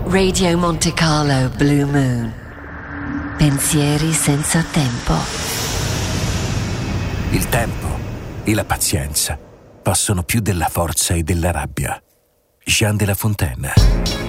Radio Monte Carlo Blue Moon. Pensieri senza tempo. Il tempo e la pazienza possono più della forza e della rabbia. Jean de La Fontaine.